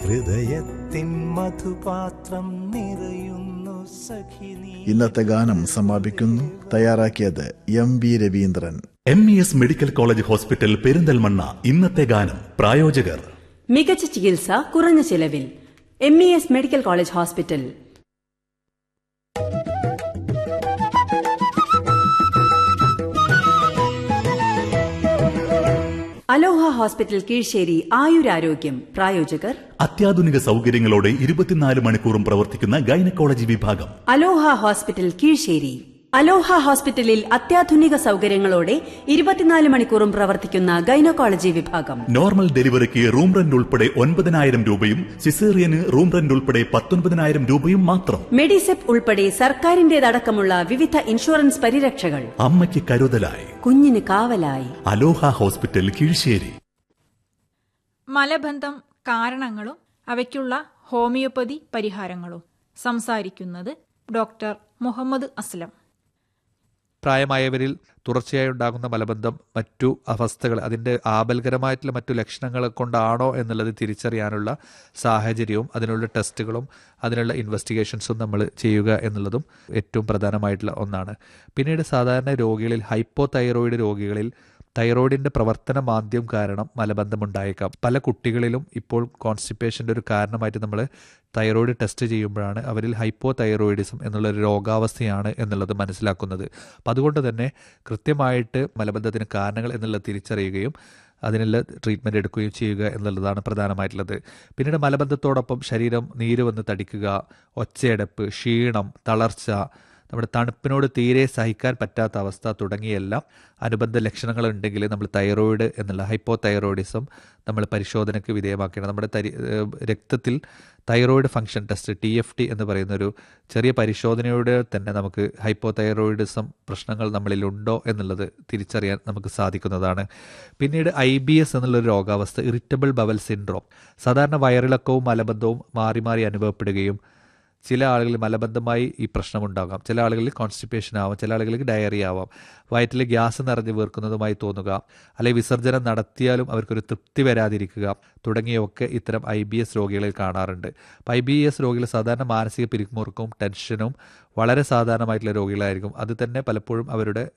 ഹൃദയത്തിൻ മധുപാത്രം നിറയുന്നു സഖിനി. ഇന്നത്തെ ഗാനം സമാപിക്കുന്നു. തയ്യാറാക്കിയത് MB Raveendran. MES medical college hospital Perinthalmanna. ഇന്നത്തെ ഗാനം പ്രായോജകർ മികച്ച ചികിത്സ കുറഞ്ഞ ചിലവിൽ. MES medical college hospital. അലോഹ ഹോസ്പിറ്റൽ കീഴ്ശേരി. ആയുരാരോഗ്യം പ്രായോജകർ അത്യാധുനിക സൗകര്യങ്ങളോടെ 24 മണിക്കൂറും പ്രവർത്തിക്കുന്ന ഗൈനക്കോളജി വിഭാഗം. അലോഹ ഹോസ്പിറ്റൽ കീഴ്ശേരി. അലോഹ ഹോസ്പിറ്റലിൽ അത്യാധുനിക സൗകര്യങ്ങളോടെ 24 മണിക്കൂറും പ്രവർത്തിക്കുന്ന ഗൈനക്കോളജി വിഭാഗം. നോർമൽ ഡെലിവറിക്ക് റൂം റെന്റ് ഉൾപ്പെടെ 9,000 രൂപയും സിസേറിയന് റൂം റെന്റ് ഉൾപ്പെടെ 19,000 രൂപയും മാത്രം. മെഡിസെപ് ഉൾപ്പെടെ സർക്കാരിന്റേതടക്കമുള്ള വിവിധ ഇൻഷുറൻസ് പരിരക്ഷകൾ. അമ്മയ്ക്ക് കരുതലായി, കുഞ്ഞിന് കാവലായി. അലോഹ ഹോസ്പിറ്റൽ കീഴ്ശേരി. മലബന്ധം കാരണങ്ങളും അവയ്ക്കുള്ള ഹോമിയോപ്പതി പരിഹാരങ്ങളും. സംസാരിക്കുന്നത് ഡോക്ടർ മുഹമ്മദ് അസ്ലം. പ്രായമായവരിൽ തുടർച്ചയായി ഉണ്ടാകുന്ന മലബന്ധം മറ്റു അവസ്ഥകൾ, അതിൻ്റെ ആപൽകരമായിട്ടുള്ള മറ്റു ലക്ഷണങ്ങൾ കൊണ്ടാണോ എന്നുള്ളത് തിരിച്ചറിയാനുള്ള സാഹചര്യവും അതിനുള്ള ടെസ്റ്റുകളും അതിനുള്ള ഇൻവെസ്റ്റിഗേഷൻസും നമ്മൾ ചെയ്യുക എന്നുള്ളതും ഏറ്റവും പ്രധാനമായിട്ടുള്ള ഒന്നാണ്. പിന്നീട് സാധാരണ രോഗികളിൽ, ഹൈപ്പോതൈറോയിഡ് രോഗികളിൽ തൈറോയിഡിൻ്റെ പ്രവർത്തന മാന്ദ്യം കാരണം മലബന്ധമുണ്ടായേക്കാം. പല കുട്ടികളിലും ഇപ്പോൾ കോൺസ്റ്റിപ്പേഷൻ്റെ ഒരു കാരണമായിട്ട് നമ്മൾ തൈറോയിഡ് ടെസ്റ്റ് ചെയ്യുമ്പോഴാണ് അവരിൽ ഹൈപ്പോതൈറോയിഡിസം എന്നുള്ളൊരു രോഗാവസ്ഥയാണ് എന്നുള്ളത് മനസ്സിലാക്കുന്നത്. അപ്പം അതുകൊണ്ട് തന്നെ കൃത്യമായിട്ട് മലബന്ധത്തിന് കാരണങ്ങൾ എന്നുള്ളത് തിരിച്ചറിയുകയും അതിനുള്ള ട്രീറ്റ്മെൻറ്റ് എടുക്കുകയും ചെയ്യുക എന്നുള്ളതാണ് പ്രധാനമായിട്ടുള്ളത്. പിന്നീട് മലബന്ധത്തോടൊപ്പം ശരീരം നീര് വന്ന് തടിക്കുക, ഒച്ചയടപ്പ്, ക്ഷീണം, തളർച്ച, നമ്മുടെ തണുപ്പിനോട് തീരെ സഹിക്കാൻ പറ്റാത്ത അവസ്ഥ തുടങ്ങിയെല്ലാം അനുബന്ധ ലക്ഷണങ്ങൾ ഉണ്ടെങ്കിൽ നമ്മൾ തൈറോയിഡ് എന്നുള്ള ഹൈപ്പോതൈറോയിഡിസം നമ്മൾ പരിശോധനയ്ക്ക് വിധേയമാക്കണം. നമ്മുടെ രക്തത്തിൽ തൈറോയിഡ് ഫംഗ്ഷൻ ടെസ്റ്റ് TFT എന്ന് പറയുന്നൊരു ചെറിയ പരിശോധനയോടെ തന്നെ നമുക്ക് ഹൈപ്പോതൈറോയിഡിസം പ്രശ്നങ്ങൾ നമ്മളിലുണ്ടോ എന്നുള്ളത് തിരിച്ചറിയാൻ നമുക്ക് സാധിക്കുന്നതാണ്. പിന്നീട് IBS എന്നുള്ളൊരു രോഗാവസ്ഥ, ഇറിറ്റബിൾ ബവൽ സിൻഡ്രോം. സാധാരണ വയറിളക്കവും മലബന്ധവും മാറി മാറി അനുഭവപ്പെടുകയും ചില ആളുകളിൽ മലബന്ധമായി ഈ പ്രശ്നമുണ്ടാകാം, ചില ആളുകളിൽ കോൺസ്റ്റിപ്പേഷൻ ആവാം, ചില ആളുകളിൽ ഡയറിയ ആവാം, വയറ്റിൽ ഗ്യാസ് നിറഞ്ഞ് വീർക്കുന്നതുമായി തോന്നുക, അല്ലെങ്കിൽ വിസർജനം നടത്തിയാലും അവർക്കൊരു തൃപ്തി വരാതിരിക്കുക തുടങ്ങിയൊക്കെ ഇത്തരം IBS രോഗികളിൽ കാണാറുണ്ട്. അപ്പോൾ IBS രോഗികൾ സാധാരണ മാനസിക പിരിമുറുക്കവും ടെൻഷനും വളരെ സാധാരണമായിട്ടുള്ള രോഗികളായിരിക്കും. അത് തന്നെ പലപ്പോഴും അവരുടെ